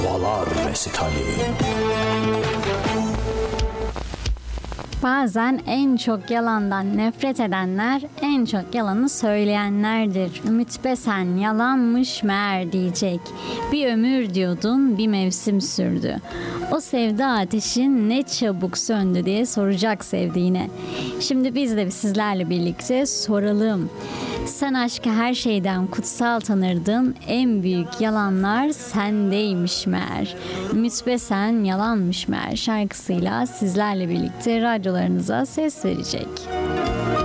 Valar Resitali. Bazen en çok yalandan nefret edenler en çok yalanı söyleyenlerdir. Ümit Besen yalanmış meğer diyecek. Bir ömür diyordun, bir mevsim sürdü. O sevda ateşin ne çabuk söndü diye soracak sevdiğine. Şimdi biz de sizlerle birlikte soralım. Sen aşkı her şeyden kutsal tanırdın, en büyük yalanlar sendeymiş meğer. Ümit Besen yalanmış meğer şarkısıyla sizlerle birlikte radyolarınıza ses verecek.